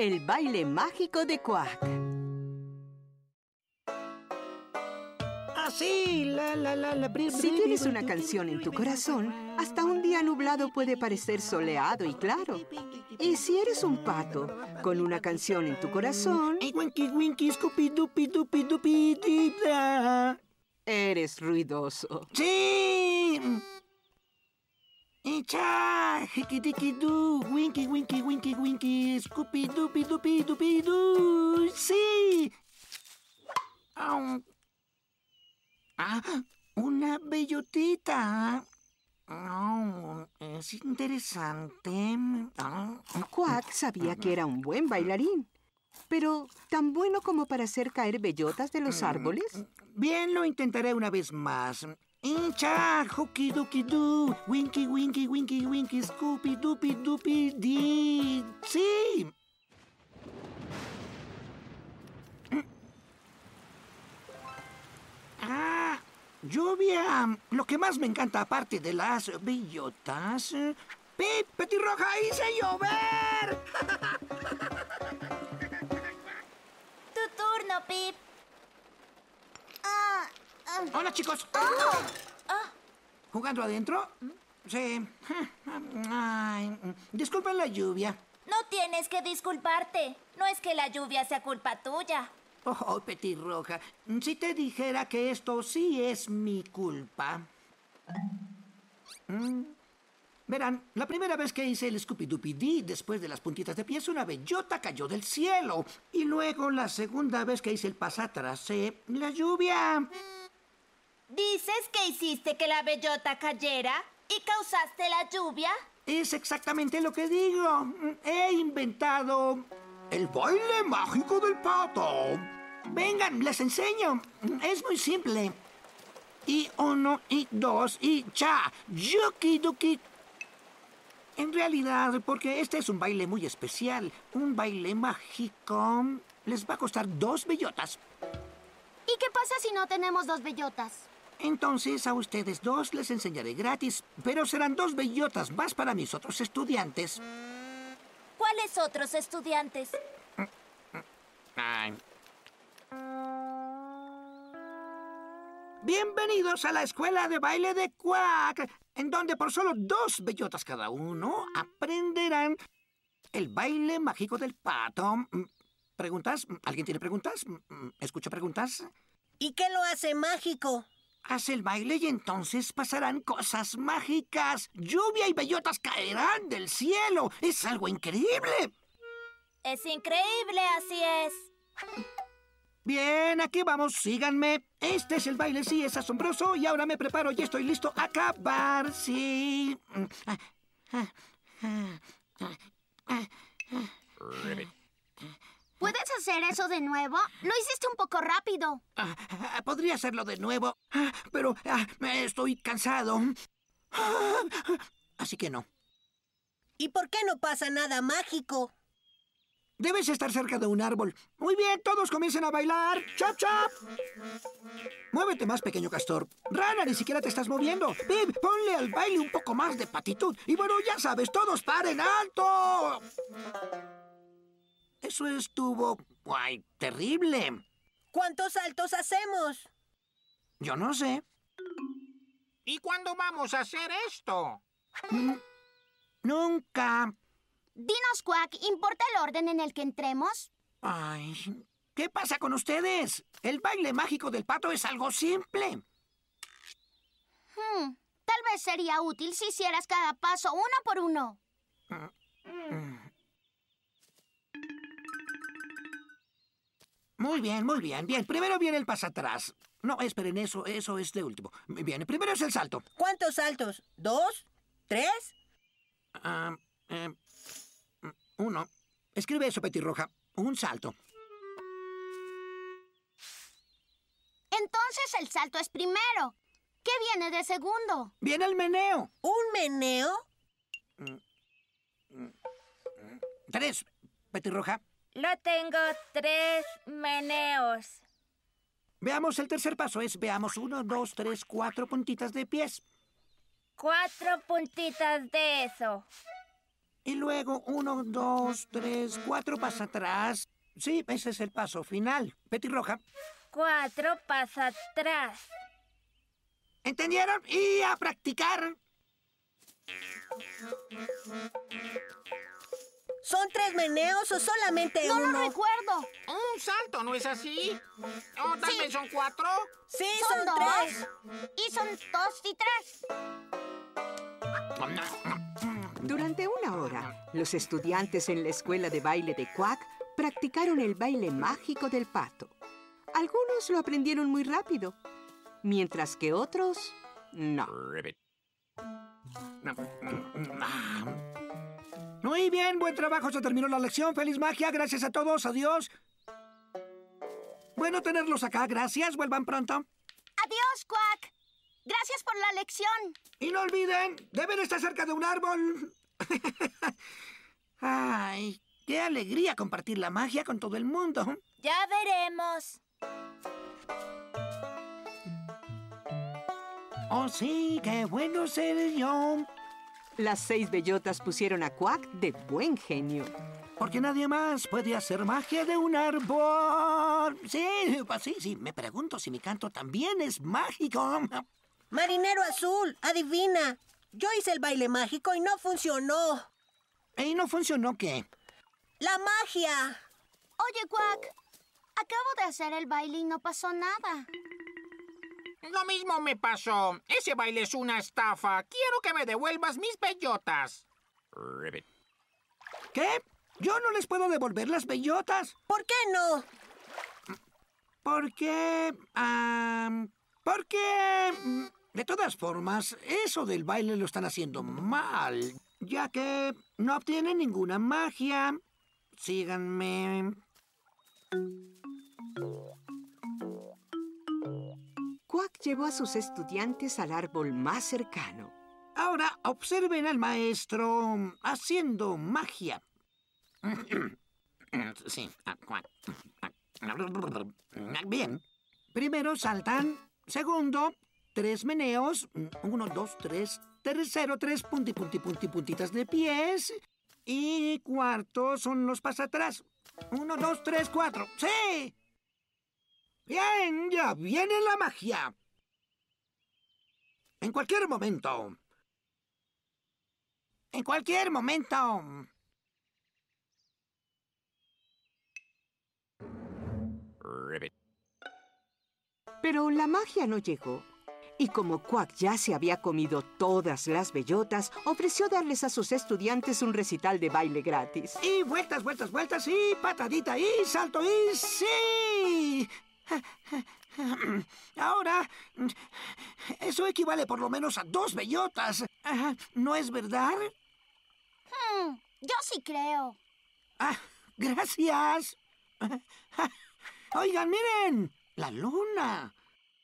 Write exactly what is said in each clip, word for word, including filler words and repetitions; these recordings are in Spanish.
El baile mágico de Quack. Así, la, la, la, la... Si tienes una canción en tu corazón, hasta un día nublado puede parecer soleado y claro. Y si eres un pato con una canción en tu corazón, Winky, winky, scoopy, doopy, doopy, doopy, dee, da. eres ruidoso. ¡Sí! ¡Echa! Hiki-diki-doo, winky, winky, winky, winky, scoopy, doopy, doopy, doopy, doo. ¡Sí! Au. Ah, una bellotita. Oh, es interesante. Oh. Quack sabía que era un buen bailarín, pero ¿tan bueno como para hacer caer bellotas de los árboles? Bien, lo intentaré una vez más. Hincha, hooky dooky doo, winky winky winky winky, scoopy doopy doopy dee. ¡Sí! Ah, lluvia. Lo que más me encanta aparte de las bellotas. ¡Pip, petirroja, hice llover! Tu turno, Pip. Ah, ah. Hola, chicos. Oh. Ah. ¿Jugando adentro? Sí. Ay, disculpen la lluvia. No tienes que disculparte. No es que la lluvia sea culpa tuya. Oh, petirroja, si te dijera que esto sí es mi culpa. ¿Mm? Verán, la primera vez que hice el Scooby-Dooby-Dee después de las puntitas de pies, una bellota cayó del cielo. Y luego la segunda vez que hice el pasatrasé, la lluvia. ¿Dices que hiciste que la bellota cayera y causaste la lluvia? Es exactamente lo que digo. He inventado el baile mágico del pato. Vengan, les enseño. Es muy simple. Y uno, y dos, y cha. Yuki duki. En realidad, porque este es un baile muy especial, un baile mágico, les va a costar dos bellotas. ¿Y qué pasa si no tenemos dos bellotas? Entonces a ustedes dos les enseñaré gratis, pero serán dos bellotas más para mis otros estudiantes. ¿Cuáles otros estudiantes? Ay. Bienvenidos a la escuela de baile de Quack, en donde por solo dos bellotas cada uno aprenderán el baile mágico del pato. ¿Preguntas? ¿Alguien tiene preguntas? ¿Escucho preguntas? ¿Y qué lo hace mágico? Hace el baile y entonces pasarán cosas mágicas. Lluvia y bellotas caerán del cielo. Es algo increíble. Es increíble, así es. Bien, aquí vamos, síganme. Este es el baile, sí, es asombroso. Y ahora me preparo y estoy listo a acabar, sí. ¿Puedes hacer eso de nuevo? Lo hiciste un poco rápido. Ah, podría hacerlo de nuevo, pero ah, estoy cansado. Ah, así que no. ¿Y por qué no pasa nada mágico? Debes estar cerca de un árbol. Muy bien, todos comiencen a bailar. ¡Chop, chop! Muévete más, pequeño castor. Rana, ni siquiera te estás moviendo. Pip, ponle al baile un poco más de patitud. Y bueno, ya sabes, todos paren alto. Eso estuvo... ¡ay, terrible! ¿Cuántos saltos hacemos? Yo no sé. ¿Y cuándo vamos a hacer esto? Mm, nunca. Dinos, Quack, ¿importa el orden en el que entremos? Ay, ¿qué pasa con ustedes? El baile mágico del pato es algo simple. Hmm, tal vez sería útil si hicieras cada paso uno por uno. Muy bien, muy bien, bien. Primero viene el pasatrás. No, esperen, eso, eso es de último. Bien, primero es el salto. ¿Cuántos saltos? ¿Dos? ¿Tres? Ah, eh, uno. Escribe eso, petirroja. Un salto. Entonces el salto es primero. ¿Qué viene de segundo? Viene el meneo. ¿Un meneo? Tres, petirroja. Lo tengo tres meneos. Veamos el tercer paso. Es, veamos, uno, dos, tres, cuatro puntitas de pies. Cuatro puntitas de eso. Y luego uno, dos, tres, cuatro pasa atrás. Sí, ese es el paso final. Petirroja. Cuatro pasa atrás. ¿Entendieron? Y a practicar. ¿Son tres meneos o solamente No uno? lo recuerdo. Un salto, ¿no es así? ¿O tal Sí. vez son cuatro? Sí, Son son, dos. tres. Y son dos y tres. Durante una hora, los estudiantes en la escuela de baile de Quack practicaron el baile mágico del pato. Algunos lo aprendieron muy rápido, mientras que otros no. Muy bien, buen trabajo. Se terminó la lección. ¡Feliz magia! Gracias a todos. Adiós. Bueno tenerlos acá. Gracias. Vuelvan pronto. Adiós, Quack. Gracias por la lección. Y no olviden, deben estar cerca de un árbol. Ay, qué alegría compartir la magia con todo el mundo. Ya veremos. Oh, sí, qué bueno ser yo. Las seis bellotas pusieron a Quack de buen genio. Porque nadie más puede hacer magia de un árbol. Sí, pues sí, sí. Me pregunto si mi canto también es mágico. Marinero azul, adivina. Yo hice el baile mágico y no funcionó. ¿Y no funcionó qué? ¡La magia! Oye, Quack, acabo de hacer el baile y no pasó nada. Lo mismo me pasó. Ese baile es una estafa. Quiero que me devuelvas mis bellotas. ¿Qué? Yo no les puedo devolver las bellotas. ¿Por qué no? Porque... ah, porque... mm, de todas formas, eso del baile lo están haciendo mal, ya que no obtienen ninguna magia. Síganme. Quack llevó a sus estudiantes al árbol más cercano. Ahora observen al maestro haciendo magia. Sí. Bien. Primero saltan. Segundo, tres meneos. Uno, dos, tres. Tercero, tres punti, punti, punti, puntitas de pies. Y cuarto son los pasatrás. Uno, dos, tres, cuatro. ¡Sí! Bien, ya viene la magia. En cualquier momento. En cualquier momento. Pero la magia no llegó. Y como Quack ya se había comido todas las bellotas, ofreció darles a sus estudiantes un recital de baile gratis. Y vueltas, vueltas, vueltas, y patadita, y salto, y sí. Ahora, eso equivale por lo menos a dos bellotas. ¿No es verdad? Hmm, yo sí creo. Ah, gracias. Oigan, miren, la luna.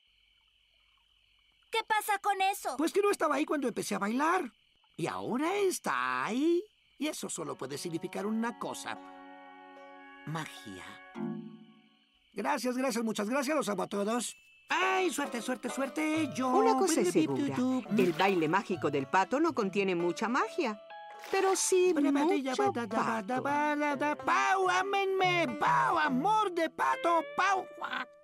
¿Qué pasa con eso? Pues que no estaba ahí cuando empecé a bailar. Y ahora está ahí. Y eso solo puede significar una cosa. Magia. Gracias, gracias, muchas gracias. Los amo a todos. ¡Ay, suerte, suerte, suerte! Yo... Una cosa es segura, el baile mágico del pato no contiene mucha magia, pero sí mucho pato. ¡Pau, ámenme! ¡Pau, amor de pato! ¡Pau!